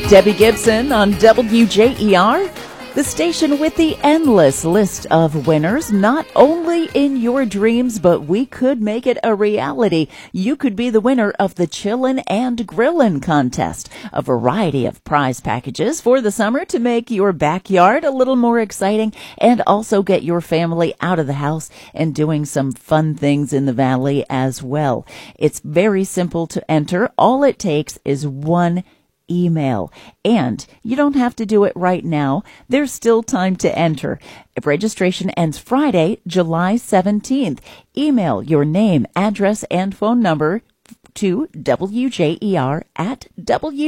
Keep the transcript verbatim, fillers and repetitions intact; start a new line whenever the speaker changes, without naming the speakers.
Debbie Gibson on W J E R, the station with the endless list of winners, not only in your dreams, but we could make it a reality. You could be the winner of the Chillin' and Grillin' contest, a variety of prize packages for the summer to make your backyard a little more exciting and also get your family out of the house and doing some fun things in the valley as well. It's very simple to enter. All it takes is one email. And you don't have to do it right now. There's still time to enter. Registration ends Friday, July seventeenth. Email your name, address, and phone number to W J E R at W